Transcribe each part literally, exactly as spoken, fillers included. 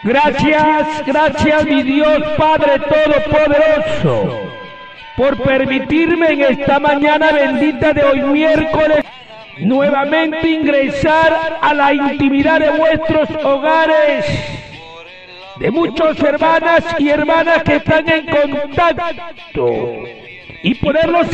Gracias, gracias mi Dios Padre Todopoderoso, por permitirme en esta mañana bendita de hoy miércoles nuevamente ingresar a la intimidad de vuestros hogares, de muchas hermanas y hermanas que están en contacto, y poderlos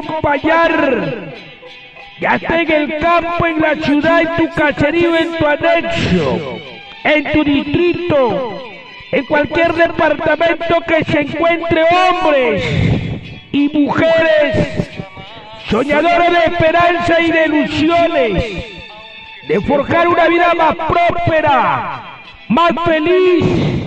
acompañar, ya sea en el campo, en la ciudad, en tu caserío, en tu anexo, en tu distrito, en cualquier departamento que se encuentre hombres y mujeres, soñadores de esperanza y de ilusiones, de forjar una vida más próspera, más feliz,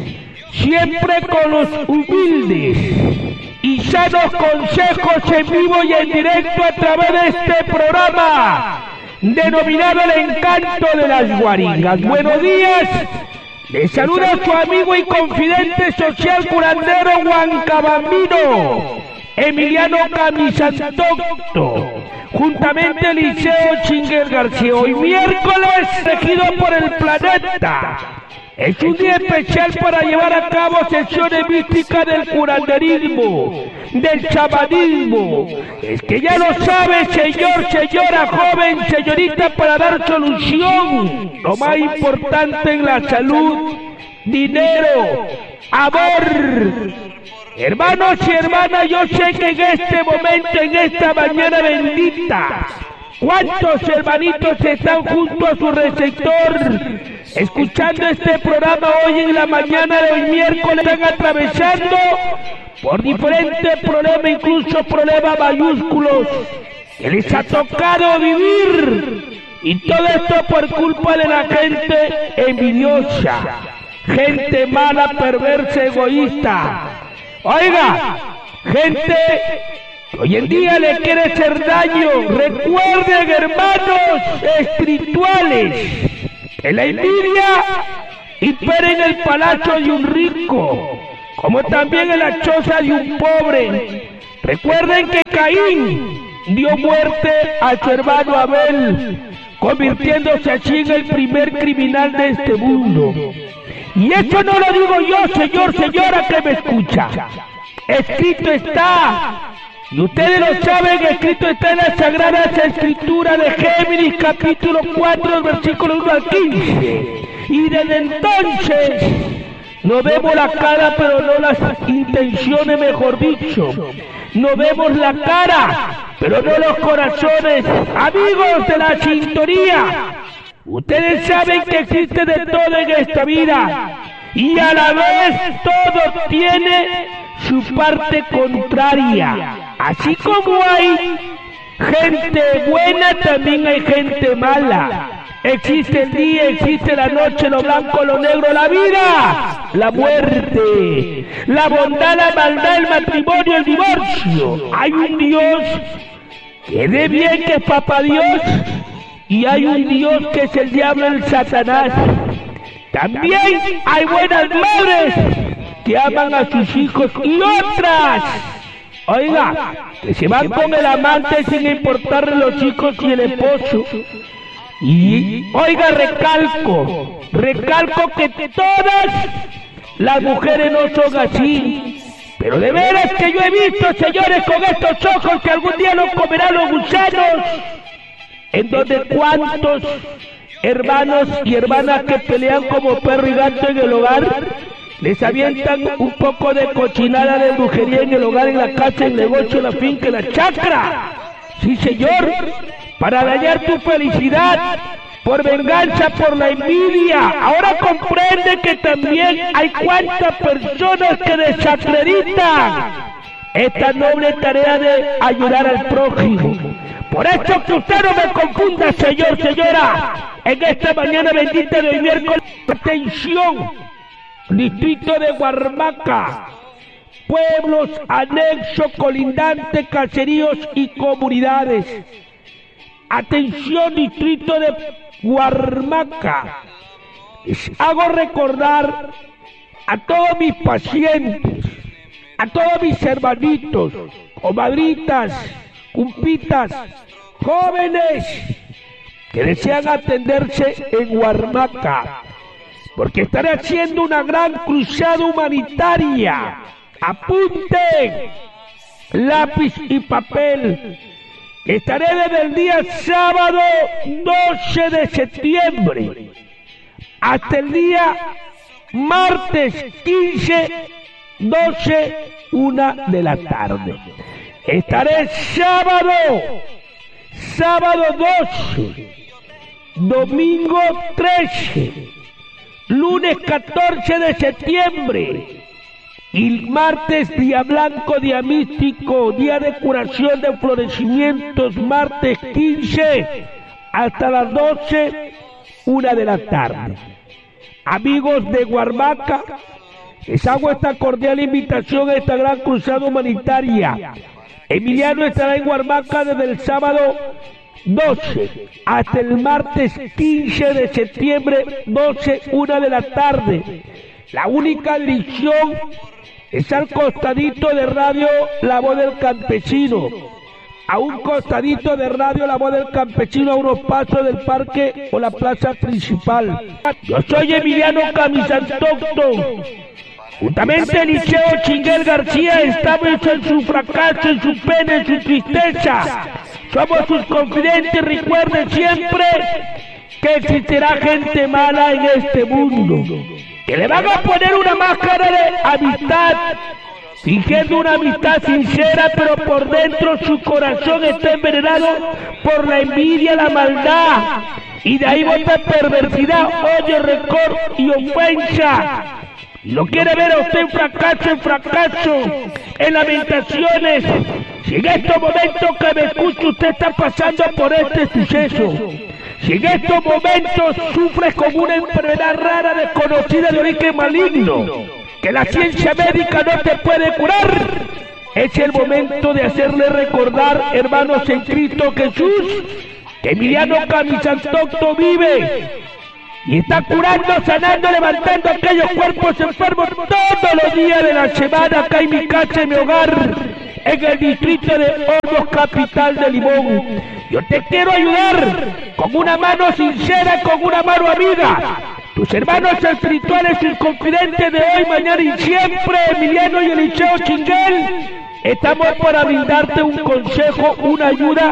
siempre con los humildes y sanos consejos en vivo y en directo a través de este programa denominado El Encanto de las Guaringas. Buenos días, les saluda su amigo y confidente social curandero Huancabambino Emiliano Camisantocto, juntamente Eliseo Chinguer García. Hoy miércoles, regido por el planeta, es un día especial para llevar a cabo sesiones místicas del curanderismo, del chamanismo. Es que ya lo sabe, señor, señora, joven, señorita, para dar solución. Lo más importante en la salud, dinero, amor. Hermanos y hermanas, yo sé que en este momento, en esta mañana bendita, ¿cuántos hermanitos están junto a su receptor, escuchando este programa hoy en la mañana de hoy miércoles? Están atravesando por diferentes problemas, incluso problemas mayúsculos, que les ha tocado vivir, y todo esto por culpa de la gente envidiosa, gente mala, perversa, egoísta. Oiga, gente que hoy en día le quiere hacer daño. Recuerden, hermanos espirituales, que la envidia impera en el palacio de un rico, como también en la choza de un pobre. Recuerden que Caín dio muerte a su hermano Abel, convirtiéndose así en el primer criminal de este mundo. Y eso no lo digo yo, señor, señora que me escucha. Escrito está, y ustedes lo saben, escrito está en las Sagradas Escrituras de Géminis, capítulo cuatro, versículo uno al quince. Y desde entonces no vemos la cara, pero no las intenciones, mejor dicho. No vemos la cara, pero no los corazones. Amigos de la sintonía, ustedes saben que existe de todo en esta vida, y a la vez todo tiene su parte contraria. Así como hay gente buena, también hay gente mala. Existe el día, existe la noche, lo blanco, lo negro, la vida, la muerte, la bondad, la maldad, el matrimonio, el divorcio. Hay un Dios que de bien, que es Papá Dios, y hay un Dios que es el diablo, el Satanás. También hay buenas madres que aman a sus hijos, y otras, oiga, que se van con el amante sin importarle los hijos y el esposo. Y oiga, recalco, recalco que todas las mujeres no son así. Pero de veras que yo he visto, señores, con estos ojos, que algún día los comerán los gusanos, en donde cuantos hermanos y hermanas que pelean como perro y gato en el hogar, les avientan un poco de cochinada, de brujería en el hogar, en la casa, en el negocio, en la finca, en la chacra. Sí, señor, para dañar tu felicidad, por venganza, por la envidia. Ahora comprende que también hay cuantas personas que desacreditan esta noble tarea de ayudar al prójimo. Por eso que usted no me confunda, señor, señora, en esta mañana bendita de hoy miércoles. Atención, distrito de Huarmaca, pueblos, anexos, colindantes, caseríos y comunidades. Atención, distrito de Huarmaca. Les hago recordar a todos mis pacientes, a todos mis hermanitos, comadritas, cumpitas, jóvenes que desean atenderse en Huarmaca, porque estaré haciendo una gran cruzada humanitaria. Apunten, lápiz y papel. Estaré desde el día sábado doce de septiembre hasta el día martes quince, doce, una de la tarde. Estaré sábado, sábado doce, domingo trece, lunes catorce de septiembre y martes día blanco, día místico, día de curación de florecimientos, martes quince hasta las doce, una de la tarde. Amigos de Guarmaca, les hago esta cordial invitación a esta gran cruzada humanitaria. Emiliano estará en Guarmaca desde el sábado doce hasta el martes quince de septiembre, doce, una de la tarde. La única dirección es al costadito de Radio La Voz del Campesino. A un costadito de Radio La Voz del Campesino, a unos pasos del parque o la plaza principal. Yo soy Emiliano Camisantocto. Justamente el Liceo Chinguel García estamos en su fracaso, en su pena, en su tristeza. Somos sus confidentes. Recuerden siempre que existirá gente mala en este mundo, que le van a poner una máscara de amistad, fingiendo una amistad sincera, pero por dentro su corazón está envenenado por la envidia, la maldad, y de ahí bota perversidad, odio, rencor y ofensa. Lo quiere ver a usted en fracaso, en fracaso, en lamentaciones. Si en estos momentos que me escucha usted está pasando por este suceso, si en estos momentos sufres con una enfermedad rara, desconocida, de origen maligno, que la ciencia médica no te puede curar, es el momento de hacerle recordar, hermanos en Cristo Jesús, que Emiliano Camisantocto vive y está curando, sanando, levantando aquellos cuerpos enfermos todos los días de la semana, acá en mi casa, en mi hogar, en el distrito de Hornos, capital de Limón. Yo te quiero ayudar con una mano sincera, con una mano amiga. Tus hermanos espirituales, sus confidentes de hoy, mañana y siempre, Emiliano y el Liceo Chinguel, estamos para brindarte un consejo, una ayuda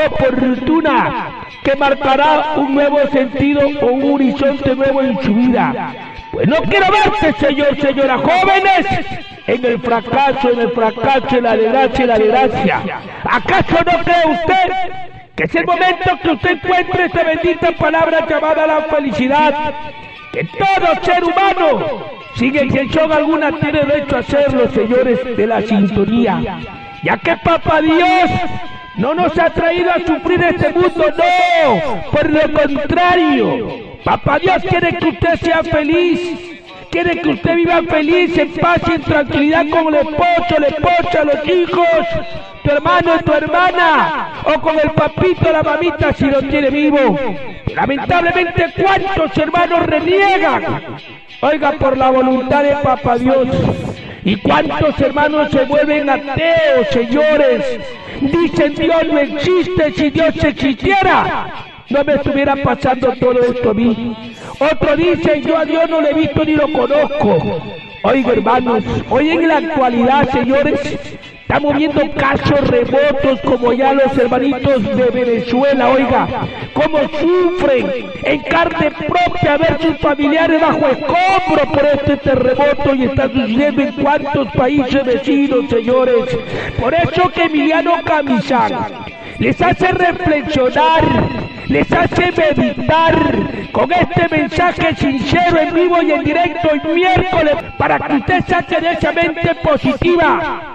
oportuna que marcará un nuevo sentido o un horizonte nuevo en su vida. Pues no quiero verte, señor, señora, jóvenes, en el fracaso, en el fracaso, en la desgracia, en la desgracia. ¿Acaso no cree usted que es el momento que usted encuentre esta bendita palabra llamada la felicidad? Que todo ser humano, sin excepción alguna, tiene derecho a hacerlo, señores de la sintonía, ya que Papá Dios no nos ha traído a sufrir este mundo, no, por lo contrario, Papá Dios quiere que usted sea feliz, quiere que usted viva feliz, en paz y en tranquilidad con el esposo, la esposa, los hijos, tu hermano, tu hermana, o con el papito, la mamita, si lo tiene vivo. Lamentablemente, ¿cuántos hermanos reniegan? Oiga, por la voluntad de Papá Dios. ¿Y cuántos hermanos se vuelven ateos, señores? Dicen, Dios no existe. Si Dios existiera, no me estuviera pasando todo esto a mí. Otros dicen, yo a Dios no lo he visto ni lo conozco. Oiga, hermanos, hoy en la actualidad, señores, estamos viendo casos remotos como ya los hermanitos de Venezuela, oiga, cómo sufren en carne propia ver sus familiares bajo escombros por este terremoto, y está sucediendo en cuantos países vecinos, señores. Por eso que Emiliano Camisán les hace reflexionar, les hace meditar con este mensaje sincero, en vivo y en directo el miércoles, para que usted saque de esa mente positiva.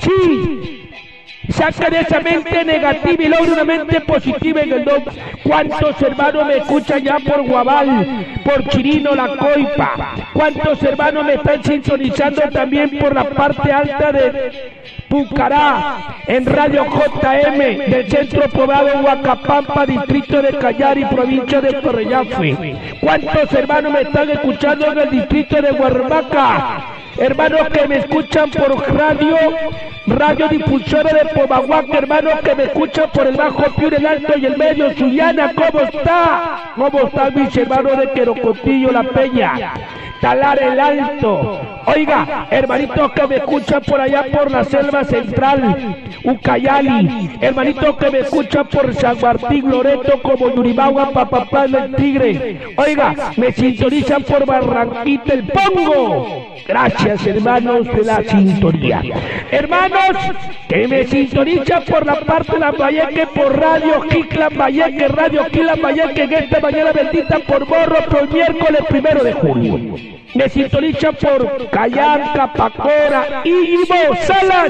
Sí, saca de esa mente negativa y logre una mente positiva en el nombre. ¿Cuántos hermanos me escuchan ya por Guabal, por Chirino, La Coipa? ¿Cuántos hermanos me están sintonizando también por la parte alta de Pucará, en Radio J M del Centro Poblado Huacapampa, distrito de Callari, provincia de Torreyafe? ¿Cuántos hermanos me están escuchando en el distrito de Guarmaca, hermanos que me escuchan por radio, radio difusora de Pomahuac, hermanos que me escuchan por el Bajo Piura, el Alto y el Medio, Sullana, ¿cómo está? ¿Cómo están mis hermanos de Querocotillo, La Peña, Talar el Alto? Oiga, hermanitos que me escuchan por allá por la selva central, Ucayali, hermanitos que me escuchan por San Martín, Loreto, como Yuribagua, Papapán, el Tigre. Oiga, me sintonizan por Barranquita, el Pongo. Gracias, hermanos de la sintonía. Hermanos que me sintonizan por la parte de Lambayeque, por Radio Quiclan Lambayeque, Radio Quiclan Lambayeque, en esta mañana bendita por Morro, por miércoles primero de julio. Me sintonizan por Cayanca, Pacora, Ibo, Salas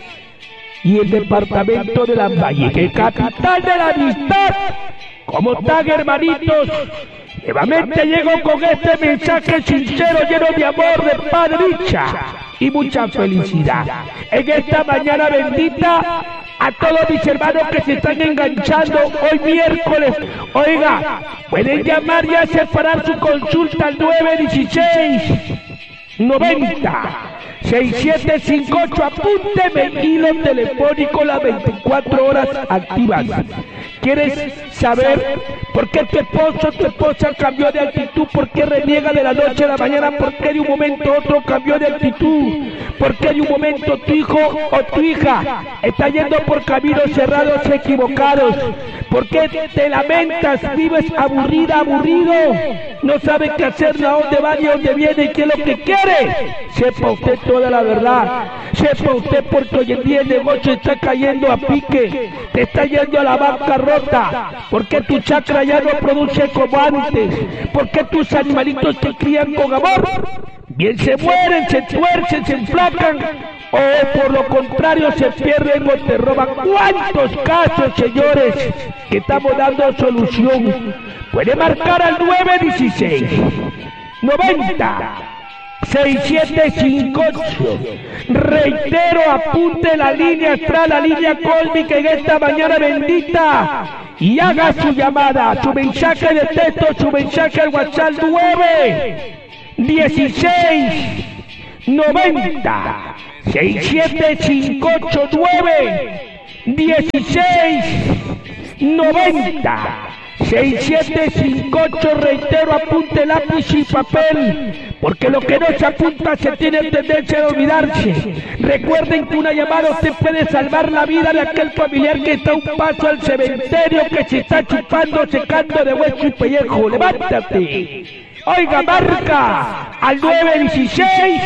y el departamento de Lambayeque, capital de la amistad. ¿Cómo están, hermanitos? Nuevamente llego con este mensaje sincero, lleno de amor, de paz, de dicha y mucha felicidad. En esta mañana bendita, a todos mis hermanos que se están enganchando hoy miércoles, oiga, pueden llamar y a separar su consulta al nueve dieciséis noventa seis siete cinco ocho, apúnteme, hilo telefónico las veinticuatro horas activas. ¿Quieres saber por qué tu esposo o tu esposa cambió de actitud? ¿Por qué reniega de la noche a la mañana? ¿Por qué de un momento a otro cambió de actitud? ¿Por qué de un momento tu hijo o tu hija está yendo por caminos cerrados equivocados? ¿Por qué te lamentas, vives aburrida, aburrido? No sabes qué hacer, a dónde va y a dónde viene y qué es lo que quiere. Sepa usted toda la verdad. Sepa usted porque hoy en día el negocio está cayendo a pique. Te está yendo a la bancarrota. Porque tu chakra ya no produce como antes. Porque tus animalitos te crían con amor. Bien se mueren, se tuercen, se enflacan. O por lo contrario se pierden o te roban. ¿Cuántos casos, señores, que estamos dando solución? Puede marcar al nueve dieciséis noventa seis siete cinco ocho. Reitero, apunte la línea astral, la línea cósmica en esta mañana bendita y haga su llamada, su mensaje de texto, su mensaje al WhatsApp nueve dieciséis noventa seis siete cinco ocho, nueve dieciséis noventa seis siete cinco ocho. Reitero, apunte lápiz y papel, porque lo que no se apunta se tiene tendencia a olvidarse. Recuerden que una llamada usted puede salvar la vida de aquel familiar que está a un paso al cementerio, que se está chupando, secando de hueso y pellejo. ¡Levántate! Oiga, marca al nueve dieciséis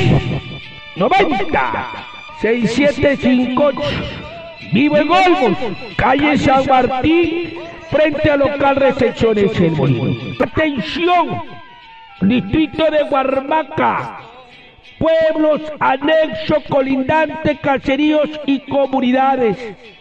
noventa seis siete cinco ocho. Vivo en Olmos, calle San Martín, frente al local Recepciones El Molino. Atención, distrito de Guarmaca, pueblos, anexos, colindantes, caseríos y comunidades.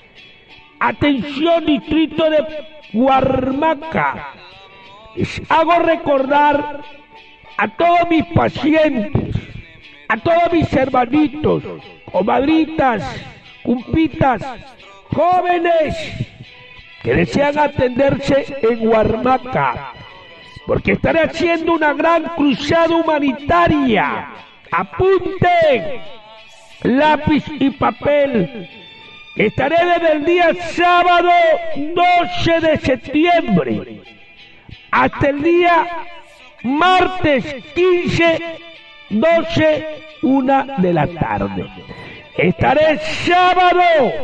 Atención, distrito de Guarmaca. Les hago recordar a todos mis pacientes, a todos mis hermanitos, comadritas, cumpitas, jóvenes que desean atenderse en Guarmaca, porque estaré haciendo una gran cruzada humanitaria. Apunten lápiz y papel. Estaré desde el día sábado doce de septiembre hasta el día martes quince, doce, una de la tarde. Estaré sábado,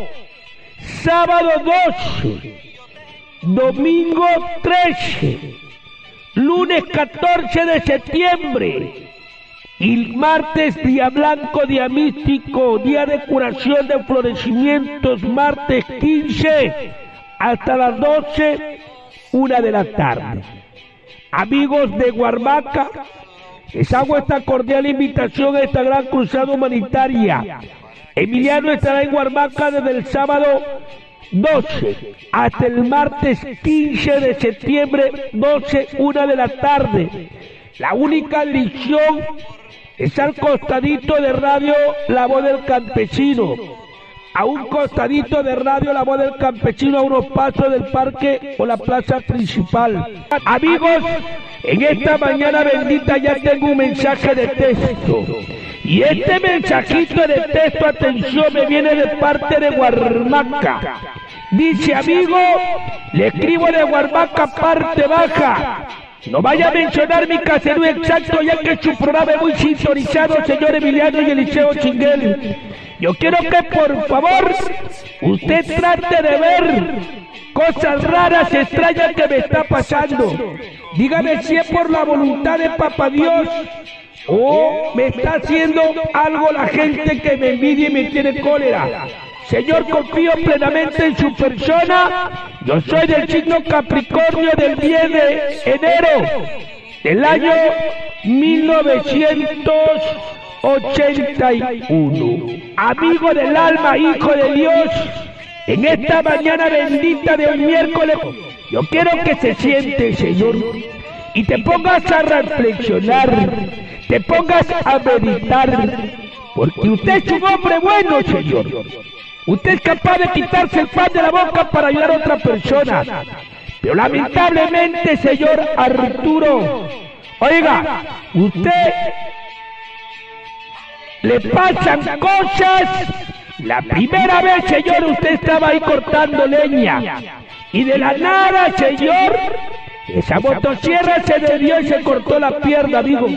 sábado doce, domingo trece, lunes catorce de septiembre y martes día blanco, día místico, día de curación de florecimientos, martes quince hasta las doce, una de la tarde. Amigos de Guarmaca, les hago esta cordial invitación a esta gran cruzada humanitaria. Emiliano estará en Guarmaca desde el sábado doce hasta el martes quince de septiembre, doce, una de la tarde. La única dirección es al costadito de Radio La Voz del Campesino, a un costadito de Radio La Voz del Campesino, a unos pasos del parque o la plaza principal. Amigos, en esta mañana bendita ya tengo un mensaje de texto. Y este mensajito de texto, atención, me viene de parte de Guarmaca. Dice: amigo, le escribo de Guarmaca, parte baja. No vaya a mencionar mi caserío exacto, ya que su programa es muy sintonizado, señor Emiliano y Eliseo Chinguel. Yo quiero que por favor usted trate de ver cosas raras, extrañas que me está pasando. Dígame si es por la voluntad de Papá Dios o me está haciendo algo la gente que me envidia y me tiene cólera. Señor, confío plenamente en su persona. Yo soy del signo Capricornio, del diez de enero del año mil novecientos ochenta y uno. Amigo del alma, hijo de Dios, en esta mañana bendita de hoy miércoles, yo quiero que se siente, Señor, y te pongas a reflexionar, te pongas a meditar, porque usted es un hombre bueno, Señor. Usted es capaz de quitarse el pan de la boca para ayudar a otra persona. Pero lamentablemente, señor Arturo, oiga, usted le pasan cosas. La primera vez, señor, usted estaba ahí cortando leña. Y de la nada, señor, esa motosierra se desvió y se cortó la pierna, amigo.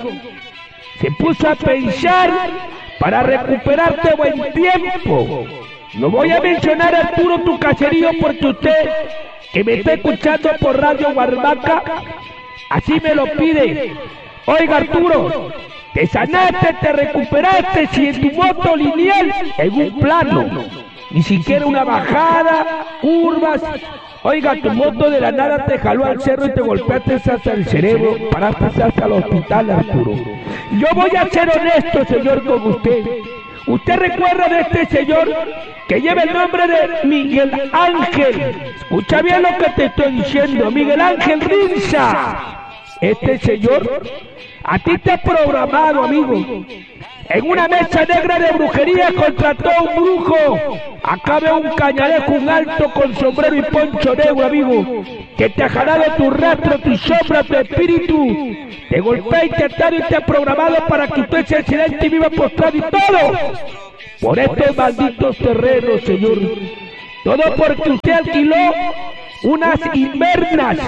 Se puso a pensar para recuperarte buen tiempo. No voy a mencionar, Arturo, tu caserío, porque usted, que me está escuchando por Radio Guarmaca, así me lo pide. Oiga, Arturo, te sanaste, te recuperaste, si en tu moto lineal, en un plano, ni siquiera una bajada, curvas. Oiga, tu moto de la nada te jaló al cerro y te golpeaste hasta el cerebro, paraste hasta el hospital, Arturo. Yo voy a ser honesto, señor, con usted. ¿Usted recuerda de este señor que lleva el nombre de Miguel Ángel? Escucha bien lo que te estoy diciendo, Miguel Ángel Rinza. Este señor, a ti te ha programado, amigo. En una mesa negra de brujería contrató a un brujo. Acá veo un cañarejo, un alto con sombrero y poncho negro, amigo, que te ha jalado tu rastro, tu sombra, tu espíritu. Te golpea y te atado y te ha programado para que usted se accidente y viva postrado y todo por estos malditos terrenos, señor. Todo porque usted alquiló unas invernas.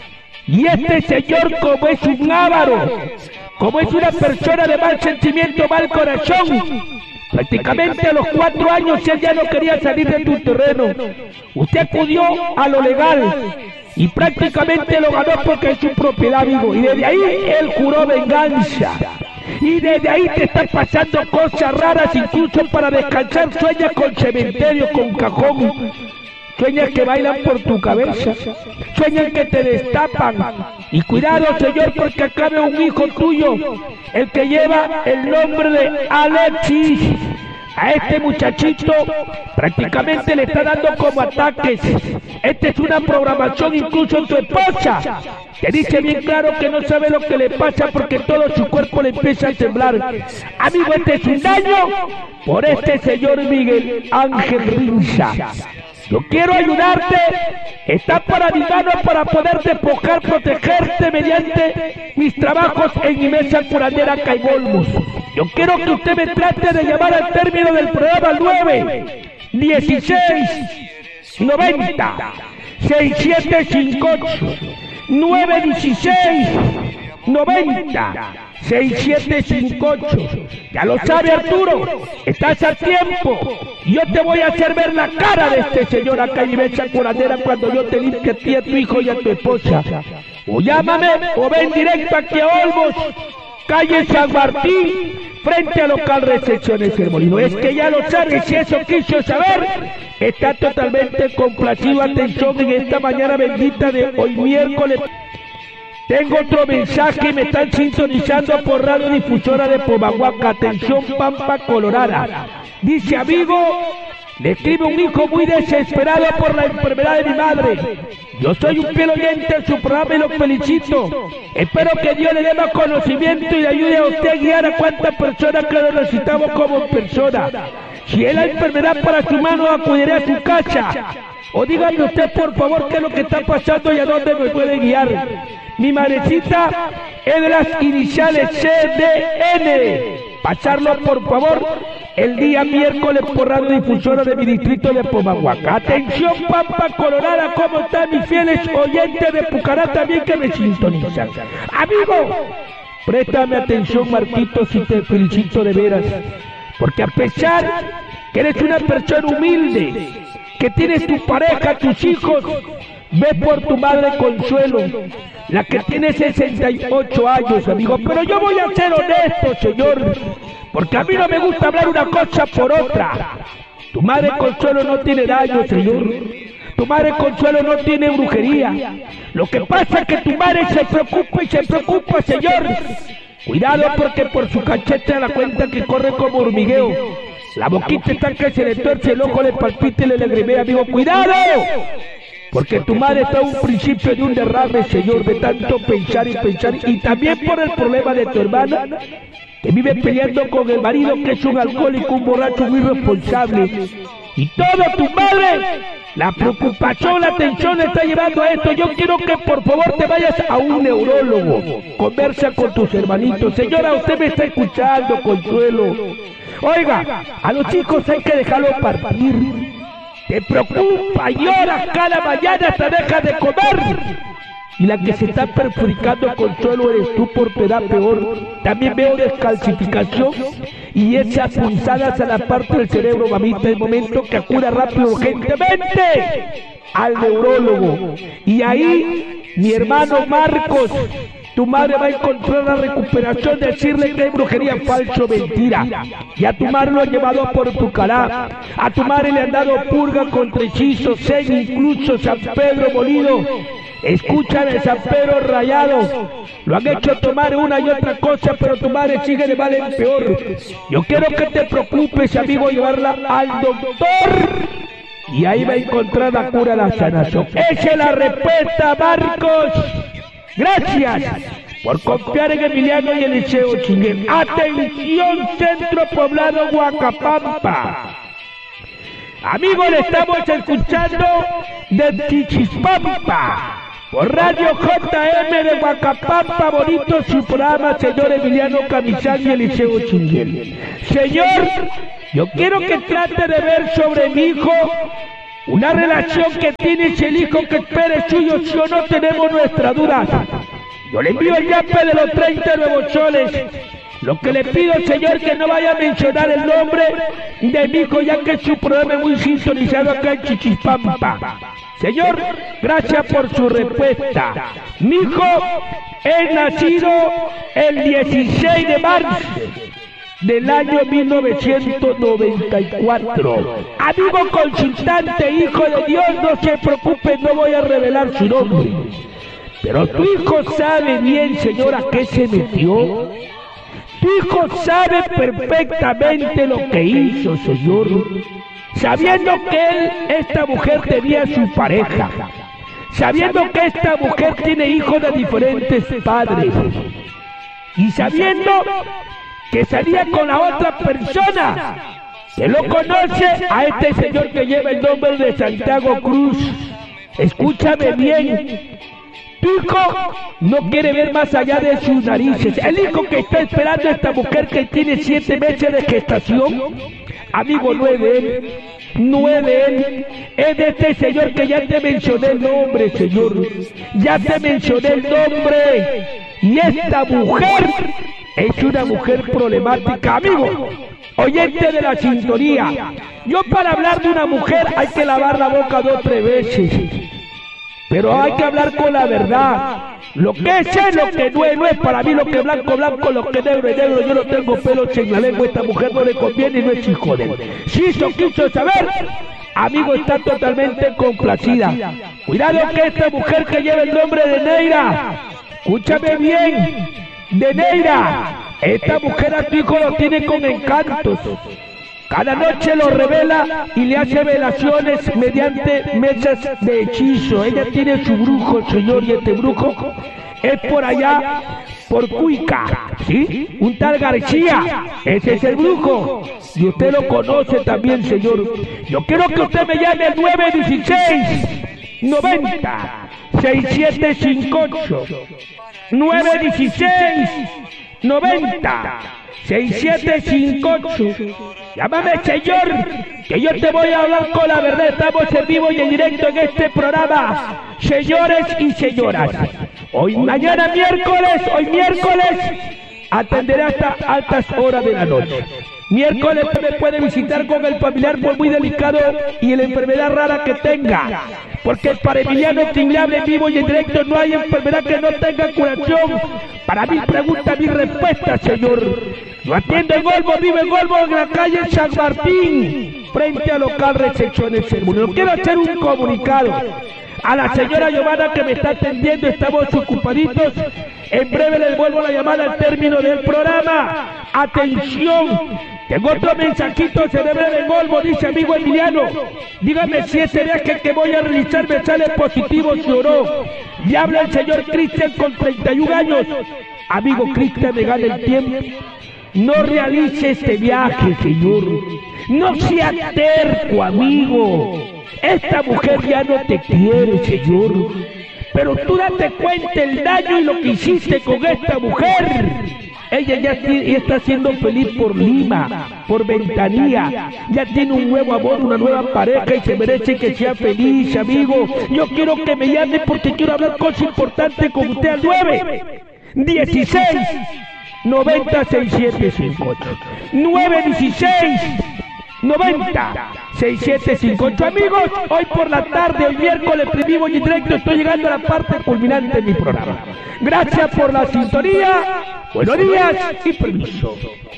Y este señor, como es un avaro, como es una persona de mal sentimiento, mal corazón, prácticamente a los cuatro años él ya no quería salir de tu terreno. Usted acudió a lo legal y prácticamente lo ganó porque es su propiedad, amigo. Y desde ahí él juró venganza. Y desde ahí te están pasando cosas raras, incluso para descansar sueñas con cementerio, con cajón. Sueñas que bailan por tu cabeza, sueñan que te destapan. Y cuidado, señor, porque acá veo un hijo tuyo, el que lleva el nombre de Alexis. A este muchachito prácticamente le está dando como ataques. Esta es una programación, incluso tu esposa te dice bien claro que no sabe lo que le pasa porque todo su cuerpo le empieza a temblar. Amigo, este es un daño por este señor Miguel Ángel Rinza. Yo quiero ayudarte, está para mi mano para poder despojar, protegerte mediante mis trabajos en mi mesa curandera Caigolmos. Yo quiero que usted me trate de llamar al término del programa nueve dieciséis noventa seis siete cinco ocho nueve dieciséis noventa seis siete cinco ocho. Ya lo sabe, Arturo, estás a tiempo. Yo te voy a hacer ver la cara de este señor acá en mi mesa curandera cuando yo te limpie a ti, a tu hijo y a tu esposa. O llámame o ven directo aquí a Olmos, calle San Martín, frente a local Recepciones El Molino. Es que ya lo sabes, si eso quiso saber, está totalmente complacido. Atención en esta mañana bendita de hoy miércoles. Tengo otro mensaje, me están sintonizando por Radio Difusora de Pomahuaca. Atención, Pampa Colorada. Dice: amigo, le escribe un hijo muy desesperado por la enfermedad de mi madre. Yo soy un fiel oyente en su programa y lo felicito. Espero que Dios le dé más conocimiento y le ayude a usted a guiar a cuantas personas que lo necesitamos como persona. Si es la enfermedad para su mano, acudiré a su casa. O dígame usted, por favor, qué es lo que está pasando y a dónde me puede guiar. Mi madrecita es de las iniciales C D N. pasarlo por favor el día miércoles por radiodifusora de mi distrito de Pomahuaca. Atención, Pampa Colorada, ¿cómo están mis fieles oyentes de Pucará también que me sintonizan? Amigo, préstame atención, Marquitos, y te felicito de veras, porque a pesar que eres una persona humilde, que tienes tu pareja, tus hijos, ve por tu madre Consuelo, la que tiene sesenta y ocho años, amigo. Pero yo voy a ser honesto, señor, porque a mí no me gusta hablar una cosa por otra. Tu madre Consuelo no tiene daño, señor. Tu madre Consuelo no tiene brujería. Lo que pasa es que tu madre se preocupa y se preocupa, señor. Cuidado, porque por su cachete la cuenta que corre como hormigueo. La boquita está que se le tuerce, el ojo le palpita y le lagrimea, amigo. ¡Cuidado! Porque tu madre está a un principio de un derrame, señor, de tanto pensar y pensar. Y también por el problema de tu hermana, que vive peleando con el marido, que es un alcohólico, un borracho muy responsable. Y todo tu madre, la preocupación, la tensión está llevando a esto. Yo quiero que por favor te vayas a un neurólogo. Conversa con tus hermanitos. Señora, usted me está escuchando, Consuelo. Oiga, a los hijos hay que dejarlos partir. Te preocupa, lloras cada mañana hasta dejas de comer. Y la que se está perjudicando, Consuelo, eres tú por tu edad peor. También veo descalcificación y esas punzadas a la parte del cerebro, mamita. Es momento que acuda rápido, urgentemente al neurólogo. Y ahí, mi hermano Marcos, tu madre va a encontrar la recuperación, decirle que hay brujería, falso, mentira. Y a tu madre lo han llevado por Pucará. A tu madre le han dado purga contra hechizos, seña, incluso San Pedro molido. Escúchame, San Pedro rayado. Lo han hecho tomar una y otra cosa, pero tu madre sigue de mal en peor. Yo quiero que te preocupes, amigo, llevarla al doctor. Y ahí va a encontrar la cura, la sanación. Esa es la respuesta, Marcos. Gracias por confiar en Emiliano y Eliseo Chinguel. Atención, Centro Poblado Huacapampa. Amigos, le estamos escuchando de Chichispampa por Radio J M de Huacapampa. Bonito su programa, señor Emiliano Camisán y Eliseo Chinguel. Señor, yo quiero que trate de ver sobre mi hijo una relación que tiene el hijo que espere suyo, si o no tenemos nuestras dudas. Yo le envío el yape de los treinta nuevos soles. Lo que le pido, señor, que no vaya a mencionar el nombre de mi hijo, ya que su programa es muy sintonizado acá en Chichispampa. Señor, gracias por su respuesta. Mi hijo es nacido el dieciséis de marzo del año mil novecientos noventa y cuatro. Amigo consultante, hijo de Dios, no se preocupe, no voy a revelar su nombre. Pero tu hijo sabe bien, señor, a qué se metió. Tu hijo sabe perfectamente lo que hizo, señor. Sabiendo que él, esta mujer tenía su pareja. Sabiendo que esta mujer tiene hijos de diferentes padres. Y sabiendo que salía con la otra persona, que lo conoce, a este señor que lleva el nombre de Santiago Cruz. Escúchame bien, tu hijo no quiere ver más allá de sus narices. El hijo que está esperando a esta mujer que tiene siete meses de gestación, amigo, no es de él, no es de él, es de este señor que ya te mencioné el nombre, señor, ya te mencioné el nombre, y esta mujer es una mujer problemática, amigo, oyente de la sintonía. Yo para hablar de una mujer hay que lavar la boca dos o tres veces, pero hay que hablar con la verdad. Lo que es es lo que no es, no es para mí. Lo que es blanco, blanco, lo que es negro es negro. Yo no tengo pelos en la lengua, esta mujer no le conviene y no es hijo de él. Si eso quiso saber, amigo, está totalmente complacida. Cuidado que esta mujer que lleva el nombre de Neira, escúchame bien, de Neira, esta mujer a tu hijo lo tiene con encantos. Cada noche lo revela y le hace velaciones mediante mesas de hechizo. Ella tiene su brujo, señor, y este brujo es por allá, por Cuica, ¿sí? Un tal García, ese es el brujo. Y usted lo conoce también, señor. Yo quiero que usted me llame al nueve dieciséis noventa sesenta y siete cincuenta y ocho. nueve dieciséis noventa seis siete cinco ocho. Llámame, señor, que yo te voy a hablar con la verdad. Estamos en vivo y en directo en este programa. Señores y señoras, hoy, mañana miércoles, hoy miércoles, atenderé hasta altas horas de la noche. Miércoles me puede visitar con el familiar por muy delicado y la enfermedad rara que tenga. Porque para Emiliano Tinglable en vivo y en directo no hay enfermedad que no tenga curación. Para mi pregunta, mi respuesta, señor. Yo atiendo en Golbo, vivo en Golbo, en la calle San Martín, frente al local Recepciones Sermón. Quiero hacer un comunicado a la señora Giovanna que me está atendiendo. Estamos ocupaditos. En breve les vuelvo la llamada al término del programa. Atención, tengo otro mensajito cerebral en Golbo. Dice: amigo Emiliano, dígame si ese viaje que voy a realizar me sale positivo, si o no. Le habla el señor Cristian con treinta y un años. Amigo Cristian, me gana el tiempo. No realice este viaje, señor. No sea terco, amigo. Esta mujer ya no te quiere, señor. Pero tú date cuenta el daño y lo que hiciste con esta mujer. Ella ya está siendo feliz por Lima, por Ventanilla. Ya tiene un nuevo amor, una nueva pareja y se merece que sea feliz, amigo. Yo quiero que me llame porque quiero hablar cosas importantes con usted al nueve dieciséis noventa sesenta y siete cincuenta y ocho. nueve dieciséis noventa sesenta y siete cincuenta y ocho. Amigos, hoy por la tarde, hoy miércoles, en vivo y en directo, estoy llegando a la parte culminante de mi programa. Gracias por la sintonía, buenos días y permiso.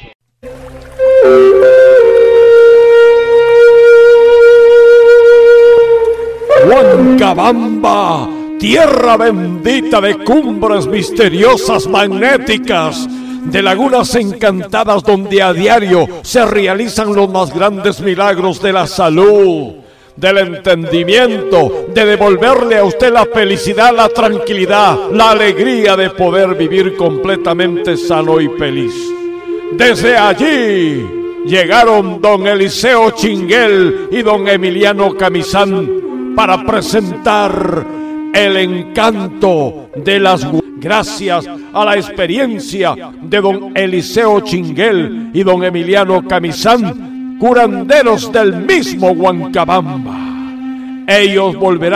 Huancabamba, tierra bendita de cumbres misteriosas magnéticas, de lagunas encantadas donde a diario se realizan los más grandes milagros de la salud, del entendimiento, de devolverle a usted la felicidad, la tranquilidad, la alegría de poder vivir completamente sano y feliz. Desde allí llegaron don Eliseo Chinguel y don Emiliano Camizán para presentar el encanto de las gu- gracias a la experiencia de don Eliseo Chinguel y don Emiliano Camizán, curanderos del mismo Huancabamba. Ellos volverán